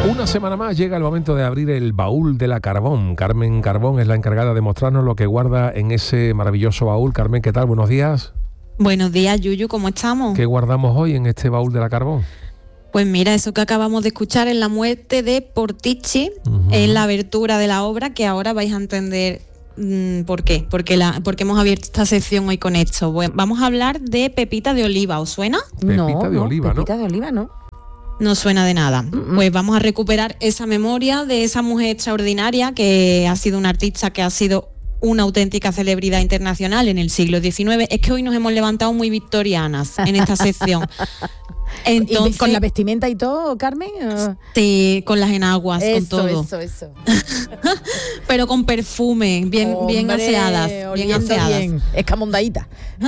Una semana más llega el momento de abrir el baúl de la Carbón. Carmen Carbón es la encargada de mostrarnos lo que guarda en ese maravilloso baúl. Carmen, ¿qué tal? Buenos días. Buenos días, Yuyu, ¿cómo estamos? ¿Qué guardamos hoy en este baúl de la Carbón? Pues mira, eso que acabamos de escuchar es la muerte de Portici, es la abertura de la obra, que ahora vais a entender por qué, porque hemos abierto esta sección hoy con esto. Bueno, vamos a hablar de Pepita de Oliva, ¿os suena? Pepita de Oliva, Pepita de Oliva, ¿no? No suena de nada. Pues vamos a recuperar esa memoria de esa mujer extraordinaria que ha sido una artista que ha sido una auténtica celebridad internacional en el siglo XIX. Es que hoy nos hemos levantado muy victorianas en esta sección. Entonces, ¿con la vestimenta y todo, Carmen? Sí, con las enaguas, con todo. Eso. Pero con perfume, bien aseadas. Bien aseadas. Bien, escamondadita.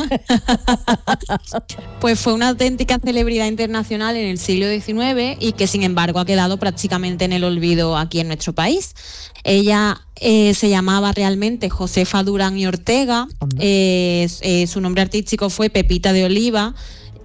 Pues fue una auténtica celebridad internacional en el siglo XIX y que sin embargo ha quedado prácticamente en el olvido aquí en nuestro país. Ella se llamaba realmente Josefa Durán y Ortega, su nombre artístico fue Pepita de Oliva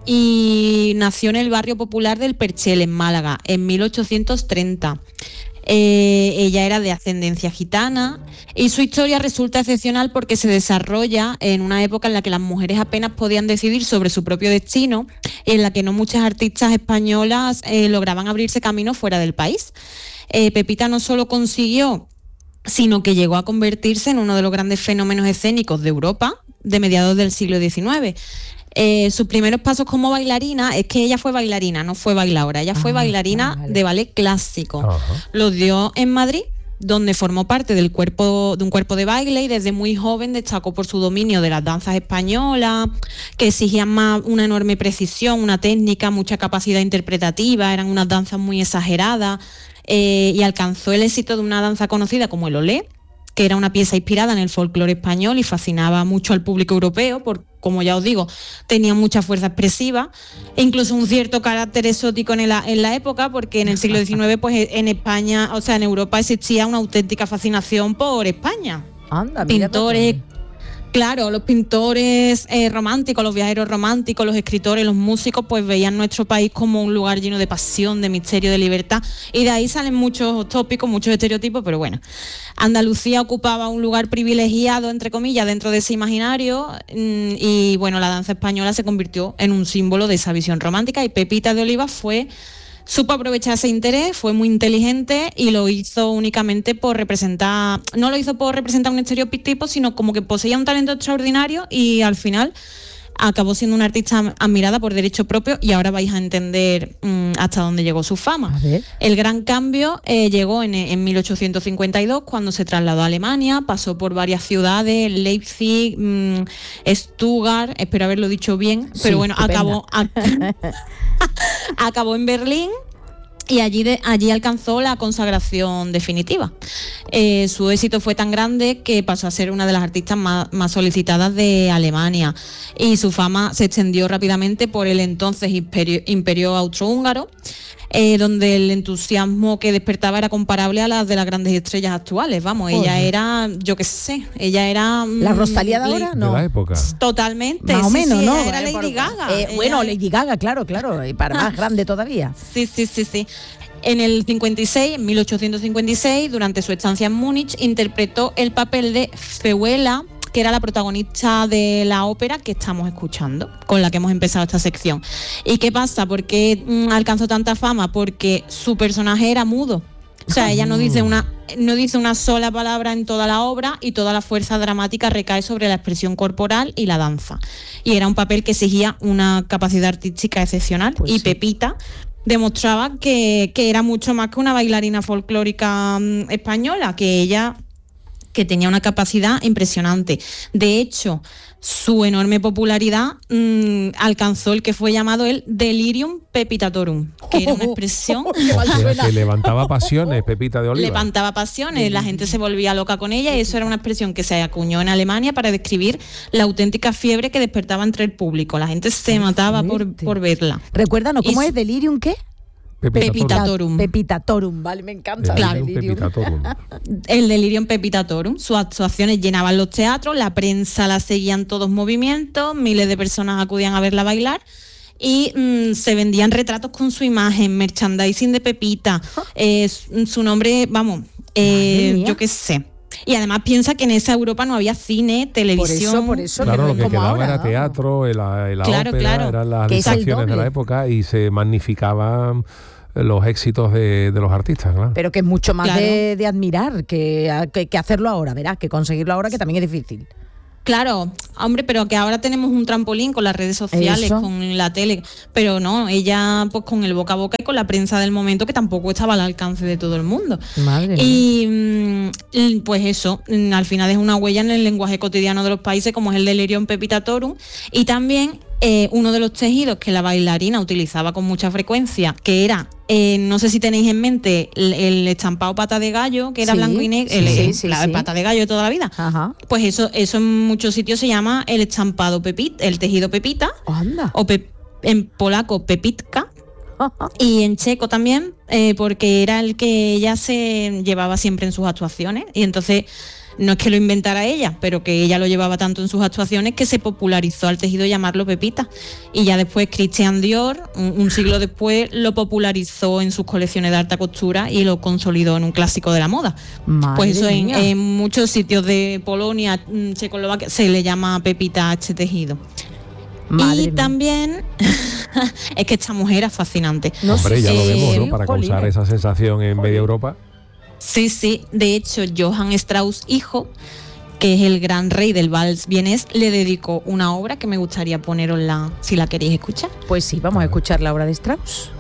y nació en el barrio popular del Perchel, en Málaga, en 1830. Ella era de ascendencia gitana y su historia resulta excepcional porque se desarrolla en una época en la que las mujeres apenas podían decidir sobre su propio destino y en la que no muchas artistas españolas lograban abrirse camino fuera del país. Pepita no solo consiguió, sino que llegó a convertirse en uno de los grandes fenómenos escénicos de Europa de mediados del siglo XIX. Sus primeros pasos como bailarina, es que ella fue bailarina, no fue bailaora, ella fue bailarina de ballet clásico. Los dio en Madrid, donde formó parte de un cuerpo de baile y desde muy joven destacó por su dominio de las danzas españolas, que exigían más una enorme precisión, una técnica, mucha capacidad interpretativa, eran unas danzas muy exageradas, y alcanzó el éxito de una danza conocida como el Olé, que era una pieza inspirada en el folclore español y fascinaba mucho al público europeo, porque, como ya os digo, tenía mucha fuerza expresiva e incluso un cierto carácter exótico en la época, porque en el siglo XIX, pues en España, o sea, en Europa existía una auténtica fascinación por España. Anda, pintores, claro, los pintores románticos, los viajeros románticos, los escritores, los músicos, pues veían nuestro país como un lugar lleno de pasión, de misterio, de libertad, y de ahí salen muchos tópicos, muchos estereotipos, pero bueno, Andalucía ocupaba un lugar privilegiado, entre comillas, dentro de ese imaginario, y bueno, la danza española se convirtió en un símbolo de esa visión romántica, y Pepita de Oliva supo aprovechar ese interés, fue muy inteligente y lo hizo únicamente no lo hizo por representar un estereotipo, sino como que poseía un talento extraordinario y al final acabó siendo una artista admirada por derecho propio, y ahora vais a entender hasta dónde llegó su fama. El gran cambio llegó en 1852, cuando se trasladó a Alemania, pasó por varias ciudades, Leipzig, Stuttgart, espero haberlo dicho bien, pero sí, bueno, acabó en Berlín. Y allí alcanzó la consagración definitiva. Su éxito fue tan grande que pasó a ser una de las artistas más solicitadas de Alemania, y su fama se extendió rápidamente por el entonces Imperio Austrohúngaro, donde el entusiasmo que despertaba era comparable a las de las grandes estrellas actuales. Vamos, ella era, yo qué sé, ella era... ¿La Rosalía de ahora? No. De la época. Totalmente. Más o menos, ¿no? Era Lady Gaga. Bueno, Lady Gaga, claro, y para más grande todavía. Sí. En el 56, en 1856, durante su estancia en Múnich, interpretó el papel de Fehuela, que era la protagonista de la ópera que estamos escuchando, con la que hemos empezado esta sección. ¿Y qué pasa? ¿Por qué alcanzó tanta fama? Porque su personaje era mudo. O sea, ella no dice una sola palabra en toda la obra, y toda la fuerza dramática recae sobre la expresión corporal y la danza. Y era un papel que exigía una capacidad artística excepcional, pues y sí. Pepita demostraba que era mucho más que una bailarina folclórica española, que tenía una capacidad impresionante. De hecho, su enorme popularidad alcanzó el que fue llamado el delirium pepitatorum, que era una expresión que levantaba pasiones, Pepita de Oliva. Levantaba pasiones, la gente se volvía loca con ella, y eso era una expresión que se acuñó en Alemania para describir la auténtica fiebre que despertaba entre el público. La gente se mataba por verla. Recuérdanos, ¿cómo es delirium qué? Pepitatorum. Pepitatorum, vale, me encanta. Claro. El delirium pepitatorum. Sus actuaciones llenaban los teatros, la prensa la seguía en todos movimientos, miles de personas acudían a verla bailar, y se vendían retratos con su imagen, merchandising de Pepita, su nombre, vamos, yo qué sé. Y además piensa que en esa Europa no había cine, televisión. Por eso claro, lo que quedaba ahora, era teatro, la claro, ópera, claro. eran las Que es el distracciones de la doble. época y se magnificaban los éxitos de los artistas, claro. Pero que es mucho más Claro. de admirar que hacerlo ahora, verás, que conseguirlo ahora, que también es difícil. Claro, hombre, pero que ahora tenemos un trampolín con las redes sociales, Eso. con la tele, pero no, ella pues con el boca a boca y con la prensa del momento, que tampoco estaba al alcance de todo el mundo. Madre mía. Y pues eso, al final es una huella en el lenguaje cotidiano de los países, como es el del Lerión Pepita Torum, y también uno de los tejidos que la bailarina utilizaba con mucha frecuencia, que era, no sé si tenéis en mente, el estampado pata de gallo, que era Sí, blanco y negro, sí, la sí. pata de gallo de toda la vida. Ajá. Pues eso en muchos sitios se llama el estampado Pepita, el tejido Pepita, Anda. o en polaco Pepitka, y en checo también, porque era el que ella se llevaba siempre en sus actuaciones, y entonces no es que lo inventara ella, pero que ella lo llevaba tanto en sus actuaciones que se popularizó al tejido llamarlo Pepita, y ya después Christian Dior, un siglo después, lo popularizó en sus colecciones de alta costura y lo consolidó en un clásico de la moda. Madre Pues eso mía. en muchos sitios de Polonia, Checoslovaquia, se le llama Pepita a este tejido. Madre Y mía. también es que esta mujer es fascinante. No Hombre, sé ya lo si- vemos, ¿no? Para jolines. causar esa sensación en media Europa. Sí, de hecho Johann Strauss hijo, que es el gran rey del vals vienés, le dedicó una obra que me gustaría ponerosla si la queréis escuchar. Pues sí, vamos a escuchar la obra de Strauss.